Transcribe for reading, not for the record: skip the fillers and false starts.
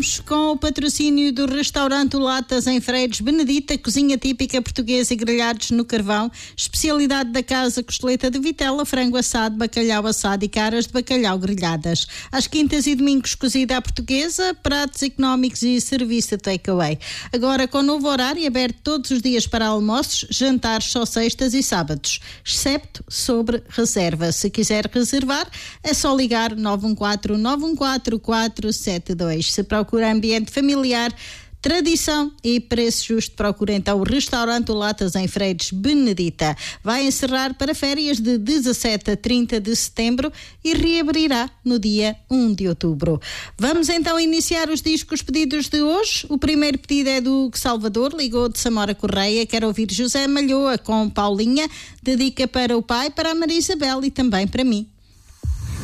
Estamos com o patrocínio do restaurante Latas em Freiros, Benedita, cozinha típica portuguesa e grelhados no carvão, especialidade da casa, costeleta de vitela, frango assado, bacalhau assado e caras de bacalhau grelhadas. Às quintas e domingos, cozida à portuguesa, pratos económicos e serviço de takeaway. Agora com novo horário, aberto todos os dias para almoços, jantares só sextas e sábados, excepto sobre reserva. Se quiser reservar, é só ligar 914-914-472. Se procura ambiente familiar, tradição e preço justo, procura então o restaurante Latas em Freiros, Benedita. Vai encerrar para férias de 17 a 30 de setembro e reabrirá no dia 1 de outubro. Vamos então iniciar os discos pedidos de hoje. O primeiro pedido é do Salvador, ligou de Samora Correia, quer ouvir José Malhoa com Paulinha, dedica para o pai, para a Maria Isabel e também para mim.